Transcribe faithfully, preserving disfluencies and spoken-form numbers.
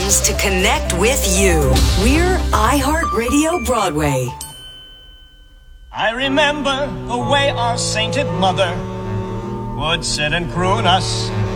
stations to connect with you. We're iHeartRadio Broadway. I remember the way our sainted mother would sit and croon us